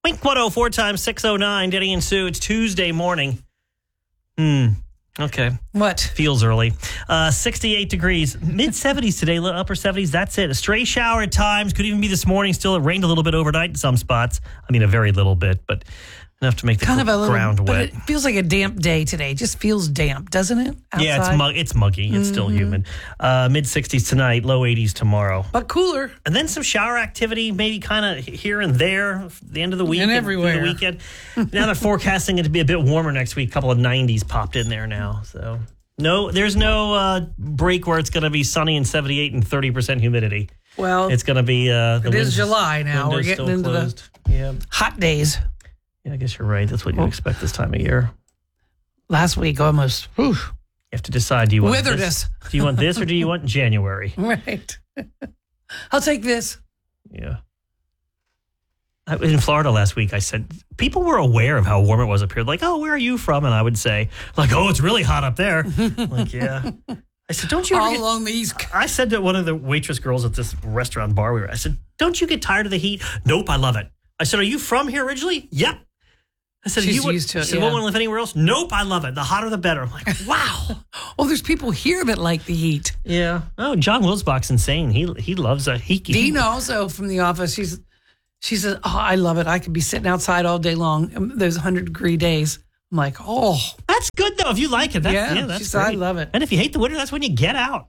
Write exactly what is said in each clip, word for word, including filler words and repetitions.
Wink one oh four times six oh nine. Denny and Sue. It's Tuesday morning. Hmm. Okay. What? Feels early. Uh, sixty-eight degrees. mid seventies today, upper seventies. That's it. A stray shower at times. Could even be this morning. Still, it rained a little bit overnight in some spots. I mean, a very little bit, but enough to make the kind gr- of a little, ground but wet. It feels like a damp day today. It just feels damp, doesn't it? Outside? Yeah, it's, mug- it's muggy. It's mm-hmm. still humid. Uh, mid sixties tonight, low eighties tomorrow. But cooler. And then some shower activity, maybe kind of here and there, the end of the week. And everywhere. The weekend. Now they're forecasting it to be a bit warmer next week. A couple of nineties popped in there now. So no, there's no uh, break where it's going to be sunny and seventy-eight and thirty percent humidity. Well, it's going to be... Uh, the it wind- is July now. We're getting into closed. the yeah. hot days. Yeah, I guess you're right. That's what you expect this time of year. Last week, almost. Whew. You have to decide. Do you want Withered this? us. Do you want this or do you want January? Right. I'll take this. Yeah. I was in Florida last week. I said, people were aware of how warm it was up here. Like, oh, where are you from? And I would say, like, oh, it's really hot up there. Like, yeah. I said, don't you ever all get, along the East Coast. I said to one of the waitress girls at this restaurant bar we were, I said, don't you get tired of the heat? Nope, I love it. I said, are you from here originally? Yep. I said, She's you would, used to it, I said, yeah. won't want to live anywhere else? Nope, I love it. The hotter, the better. I'm like, wow. Oh, there's people here that like the heat. Yeah. Oh, John Wilsbach's insane. He he loves a heat. Dina also from the office. She's she says, oh, I love it. I could be sitting outside all day long. Those hundred degree days. I'm like, oh, that's good though. If you like it, that's, yeah, yeah, that's she said, I great. love it. And if you hate the winter, that's when you get out.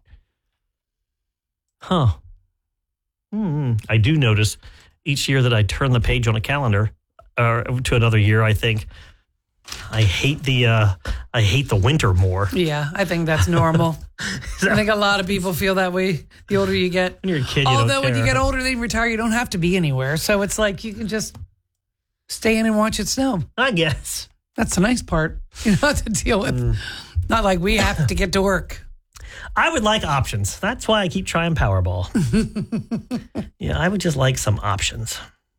Huh. Hmm. I do notice each year that I turn the page on a calendar uh, to another year, I think I hate the uh, I hate the winter more. Yeah, I think that's normal. I think a lot of people feel that way the older you get. When you're a kid, you Although don't when care. you get older, they retire, you don't have to be anywhere. So it's like you can just stay in and watch it snow. I guess. That's the nice part. You don't have to deal with. Mm. Not like we have to get to work. I would like options. That's why I keep trying Powerball. Yeah, I would just like some options.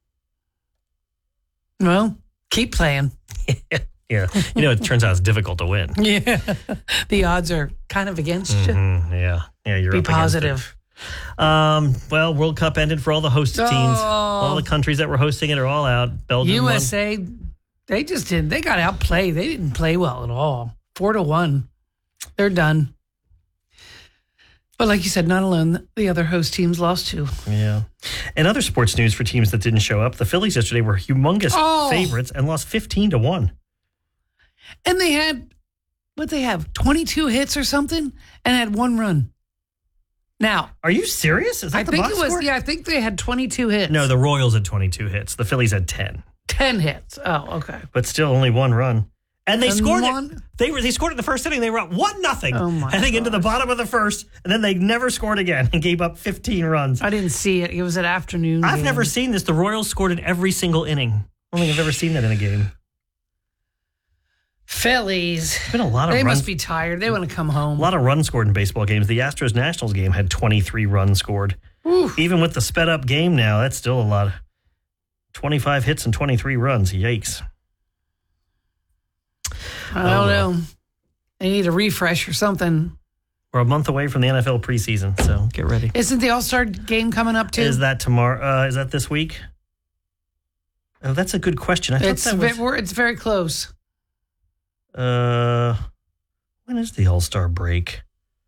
Well, keep playing. Yeah. You know, it turns out it's difficult to win. Yeah. The odds are kind of against mm-hmm. you. Yeah. Yeah, you're Be up positive. Um, well, World Cup ended for all the host oh. teams. All the countries that were hosting it are all out. Belgium U S A, won. they just didn't. They got outplayed. They didn't play well at all. Four to one. They're done. But like you said, not alone. The other host teams lost too. Yeah. And other sports news for teams that didn't show up. The Phillies yesterday were humongous oh. favorites and lost fifteen to one. And they had, what they have, twenty-two hits or something, and had one run. Now, are you serious? Is that I the think box it was. score? Yeah, I think they had twenty-two hits. No, the Royals had twenty-two hits. The Phillies had ten. Ten hits. Oh, okay. But still only one run. And they and scored one? it. They were they scored in the first inning. They were up one nothing. Oh my! Heading gosh. into the bottom of the first, and then they never scored again and gave up fifteen runs. I didn't see it. It was an afternoon. I've game. never seen this. The Royals scored in every single inning. I don't think I've ever seen that in a game. Phillies. It's been a lot of They runs. must be tired. They want to come home. A lot of runs scored in baseball games. The Astros Nationals game had twenty-three runs scored. Oof. Even with the sped up game now, that's still a lot. twenty-five hits and twenty-three runs. Yikes. I don't oh, know. They need a refresh or something. We're a month away from the N F L preseason, so get ready. Isn't the All-Star game coming up too? Is that tomorrow? Uh, is that this week? Oh, that's a good question. I thought It's that was, ve- we're, it's very close. Uh, when is the All-Star break?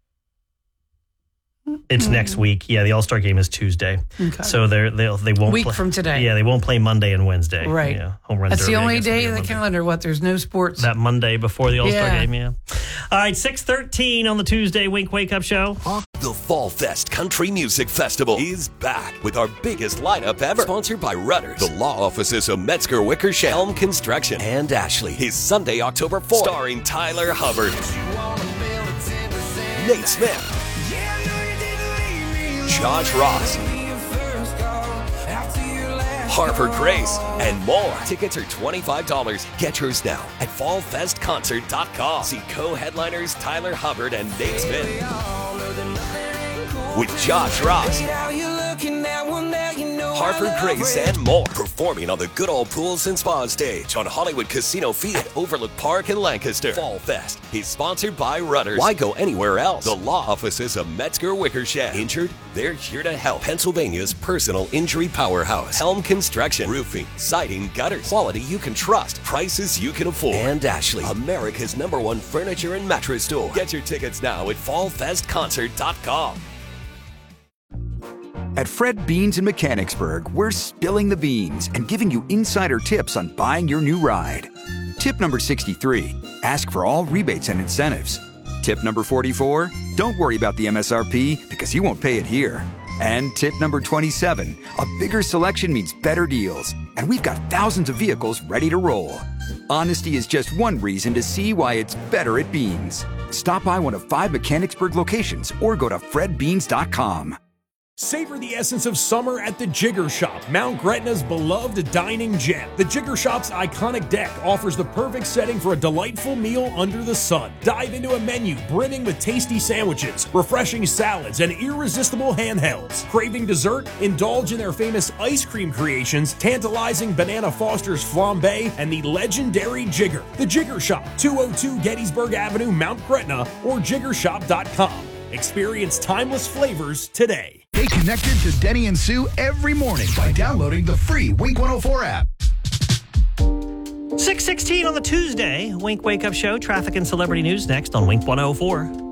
It's mm-hmm. next week. Yeah, the All-Star game is Tuesday. Okay. So they're they they won't week play, from today. Yeah, they won't play Monday and Wednesday. Right. Yeah, home run That's derby, the I only guess, will be day on of the Monday. calendar. What? There's no sports. That Monday before the All-Star yeah. game. Yeah. All right, six thirteen on the Tuesday Wink Wake Up Show. The Fall Fest Country Music Festival is back with our biggest lineup ever. Sponsored by Rudders, the law offices of Metzger Wickersham, Elm Construction, and Ashley. Is Sunday, October fourth. Starring Tyler Hubbard, Nate Smith, Josh Ross, Harper Grace, and more. Tickets are twenty-five dollars. Get yours now at fall fest concert dot com. See co-headliners Tyler Hubbard and Nate Smith with Josh Ross, Harvard Grace, and more. Performing on the Good Old Pools and Spa stage on Hollywood Casino Feed at Overlook Park in Lancaster. Fall Fest is sponsored by Rudders. Why go anywhere else? The law offices of Metzger Wickersham. Injured? They're here to help. Pennsylvania's personal injury powerhouse. Helm Construction. Roofing, siding, gutters. Quality you can trust. Prices you can afford. And Ashley, America's number one furniture and mattress store. Get your tickets now at fall fest concert dot com. At Fred Beans in Mechanicsburg, we're spilling the beans and giving you insider tips on buying your new ride. Tip number sixty-three, ask for all rebates and incentives. Tip number forty-four, don't worry about the M S R P because you won't pay it here. And tip number twenty-seven, a bigger selection means better deals, and we've got thousands of vehicles ready to roll. Honesty is just one reason to see why it's better at Beans. Stop by one of five Mechanicsburg locations or go to fred beans dot com. Savor the essence of summer at the Jigger Shop, Mount Gretna's beloved dining gem. The Jigger Shop's iconic deck offers the perfect setting for a delightful meal under the sun. Dive into a menu brimming with tasty sandwiches, refreshing salads, and irresistible handhelds. Craving dessert? Indulge in their famous ice cream creations, tantalizing Banana Foster's flambe, and the legendary Jigger. The Jigger Shop, two oh two Gettysburg Avenue, Mount Gretna, or jigger shop dot com. Experience timeless flavors today. Stay connected to Denny and Sue every morning by downloading the free Wink one oh four app. six sixteen on the Tuesday. Wink Wake Up Show, traffic and celebrity news next on Wink one oh four.